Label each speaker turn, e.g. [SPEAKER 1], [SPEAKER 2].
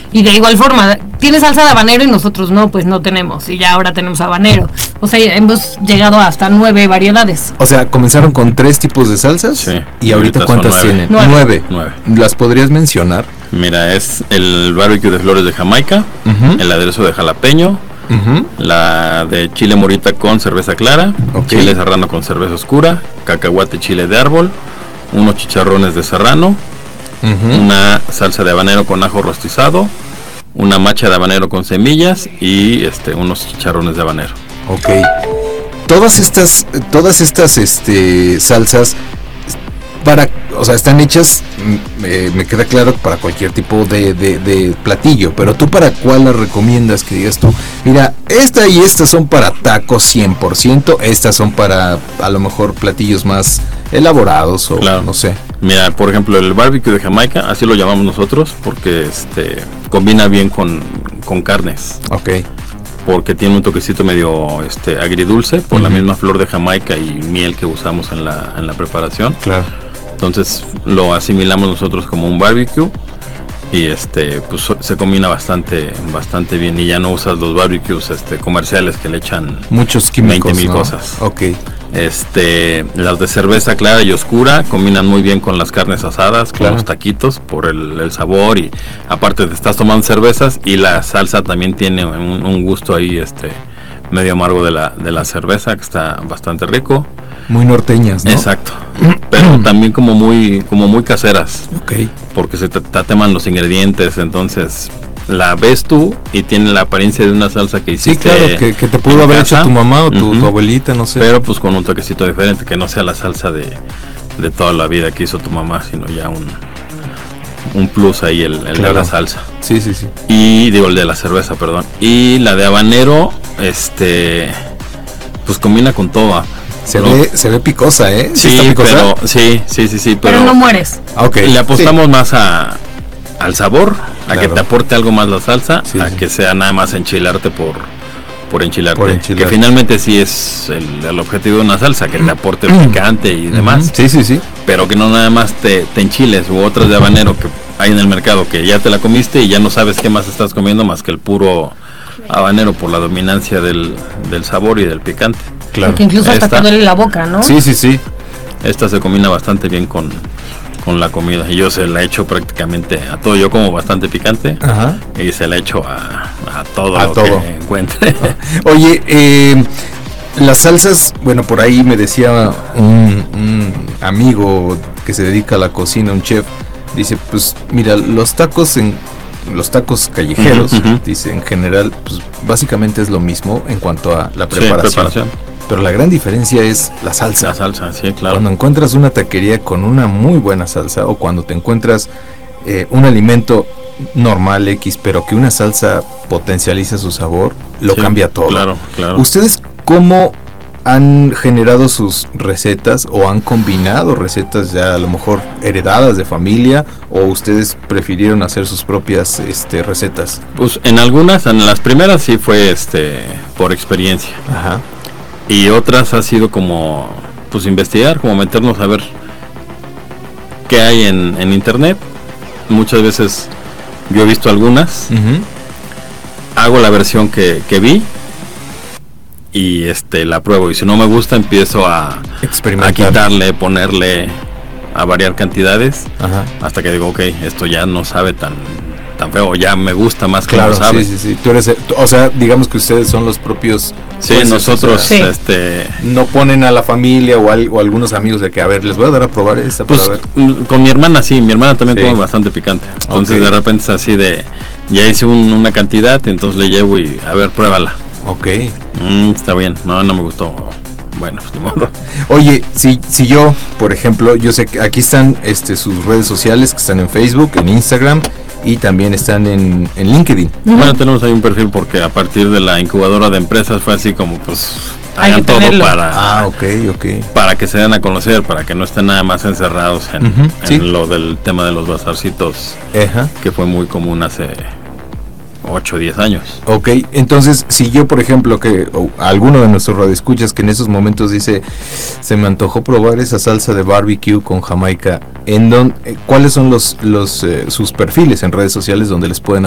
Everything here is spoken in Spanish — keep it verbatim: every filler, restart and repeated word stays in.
[SPEAKER 1] Y de igual forma, tiene salsa de habanero y nosotros no, pues no tenemos. Y ya ahora tenemos habanero. O sea, hemos llegado hasta nueve variedades.
[SPEAKER 2] O sea, comenzaron con tres tipos de salsas.
[SPEAKER 3] Sí.
[SPEAKER 2] ¿Y ahorita, ahorita cuántas
[SPEAKER 3] nueve.
[SPEAKER 2] tienen?
[SPEAKER 1] Nueve.
[SPEAKER 2] Nueve.
[SPEAKER 3] Nueve.
[SPEAKER 2] ¿Las podrías mencionar?
[SPEAKER 3] Mira, es el barbecue de flores de Jamaica, uh-huh. el aderezo de jalapeño, uh-huh. la de chile morita con cerveza clara, okay. chile serrano con cerveza oscura, cacahuate chile de árbol, unos chicharrones de serrano, uh-huh. una salsa de habanero con ajo rostizado, una macha de habanero con semillas y este unos chicharrones de habanero.
[SPEAKER 2] Ok. Todas estas, todas estas este, salsas para, o sea, están hechas, eh, me queda claro, para cualquier tipo de, de, de platillo, pero tú para cuál las recomiendas, que digas tú, mira, esta y estas son para tacos cien por ciento, estas son para a lo mejor platillos más elaborados o claro. no sé.
[SPEAKER 3] Mira, por ejemplo, el barbecue de Jamaica, así lo llamamos nosotros, porque este combina bien con, con carnes.
[SPEAKER 2] Ok.
[SPEAKER 3] Porque tiene un toquecito medio este agridulce por uh-huh. la misma flor de Jamaica y miel que usamos en la en la preparación.
[SPEAKER 2] Claro.
[SPEAKER 3] Entonces lo asimilamos nosotros como un barbecue y este pues se combina bastante bastante bien y ya no usas los barbecues este comerciales que le echan
[SPEAKER 2] muchos químicos,
[SPEAKER 3] veinte mil
[SPEAKER 2] ¿no?
[SPEAKER 3] cosas.
[SPEAKER 2] Okay.
[SPEAKER 3] Este, las de cerveza clara y oscura combinan muy bien con las carnes asadas, con claro. los taquitos por el, el sabor y aparte te estás tomando cervezas y la salsa también tiene un, un gusto ahí este medio amargo de la de la cerveza que está bastante rico.
[SPEAKER 2] Muy norteñas, ¿no?
[SPEAKER 3] Exacto. Pero también como muy como muy caseras.
[SPEAKER 2] Okay.
[SPEAKER 3] Porque se te tateman los ingredientes, entonces la ves tú y tiene la apariencia de una salsa que hiciste.
[SPEAKER 2] Sí, claro, que, que te pudo haber casa. hecho tu mamá o tu, uh-huh. tu abuelita, no sé.
[SPEAKER 3] Pero pues con un toquecito diferente, que no sea la salsa de, de toda la vida que hizo tu mamá, sino ya un un plus ahí el, el claro. de la salsa.
[SPEAKER 2] Sí, sí, sí.
[SPEAKER 3] Y digo el de la cerveza, perdón. Y la de habanero, este, pues combina con todo.
[SPEAKER 2] Se ¿no? ve, se ve picosa, ¿eh?
[SPEAKER 3] Sí, ¿Sí picosa? pero sí, sí, sí, sí, pero,
[SPEAKER 1] pero no mueres.
[SPEAKER 2] Okay.
[SPEAKER 3] Le apostamos sí. más a al sabor, a claro. que te aporte algo más la salsa, sí, a sí. que sea nada más enchilarte por por enchilarte, por enchilar. Que finalmente sí es el, el objetivo de una salsa, que te aporte picante y demás.
[SPEAKER 2] Sí, sí, sí.
[SPEAKER 3] Pero que no nada más te, te enchiles, u otras de habanero que hay en el mercado que ya te la comiste y ya no sabes qué más estás comiendo más que el puro habanero por la dominancia del, del sabor y del picante.
[SPEAKER 1] Claro. Que incluso hasta te duele la boca, ¿no?
[SPEAKER 3] Sí, sí, sí. Esta se combina bastante bien con, con la comida. Y yo se la echo prácticamente a todo. Yo como bastante picante. Ajá. Y se la echo a, a todo
[SPEAKER 2] a
[SPEAKER 3] lo
[SPEAKER 2] todo.
[SPEAKER 3] que encuentre.
[SPEAKER 2] Oye, eh, las salsas, bueno, por ahí me decía un, un amigo que se dedica a la cocina, un chef, dice, pues mira, los tacos en los tacos callejeros, uh-huh, uh-huh. dice, en general, pues básicamente es lo mismo en cuanto a la preparación. Sí, preparación. Pero la gran diferencia es la salsa.
[SPEAKER 3] La salsa, sí, claro.
[SPEAKER 2] Cuando encuentras una taquería con una muy buena salsa o cuando te encuentras eh, un alimento normal X, pero que una salsa potencializa su sabor, lo sí, cambia todo.
[SPEAKER 3] Claro, claro.
[SPEAKER 2] ¿Ustedes cómo han generado sus recetas o han combinado recetas ya a lo mejor heredadas de familia o ustedes prefirieron hacer sus propias este, recetas?
[SPEAKER 3] Pues en algunas, en las primeras sí fue este por experiencia.
[SPEAKER 2] Ajá.
[SPEAKER 3] Y otras ha sido como pues investigar, como meternos a ver qué hay en, en internet. Muchas veces yo he visto algunas, uh-huh. hago la versión que, que vi y este la pruebo y si no me gusta empiezo a, a quitarle, ponerle, a variar cantidades. Ajá. Hasta que digo, ok, esto ya no sabe tan tan feo, ya me gusta más que
[SPEAKER 2] claro,
[SPEAKER 3] lo sabe.
[SPEAKER 2] Sí, sí, sí. Tú eres, o sea, digamos que ustedes son los propios.
[SPEAKER 3] Sí, pues, nosotros,
[SPEAKER 2] o sea,
[SPEAKER 3] sí. este,
[SPEAKER 2] no ponen a la familia o, al, o algunos amigos de que a ver, les voy a dar a probar esta.
[SPEAKER 3] Pues
[SPEAKER 2] para ver.
[SPEAKER 3] Con mi hermana sí, mi hermana también
[SPEAKER 2] sí.
[SPEAKER 3] come bastante picante. Entonces okay. de repente es así de, ya hice un, una cantidad, entonces le llevo y a ver, pruébala.
[SPEAKER 2] Ok.
[SPEAKER 3] Mm, está bien, no, no me gustó. Bueno, pues de modo.
[SPEAKER 2] Oye, si, si yo, por ejemplo, yo sé que aquí están este, sus redes sociales que están en Facebook, en Instagram y también están en, en LinkedIn.
[SPEAKER 3] Uh-huh. Bueno, tenemos ahí un perfil porque a partir de la incubadora de empresas fue así como pues hagan todo para,
[SPEAKER 2] ah, okay, okay.
[SPEAKER 3] para que se den a conocer, para que no estén nada más encerrados en, uh-huh, en ¿sí? lo del tema de los bazarcitos, uh-huh. que fue muy común hace ocho o diez años.
[SPEAKER 2] Ok, entonces si yo por ejemplo que o alguno de nuestros radioescuchas que en esos momentos dice se me antojó probar esa salsa de barbecue con Jamaica, en don, eh, ¿cuáles son los los eh, sus perfiles en redes sociales donde les pueden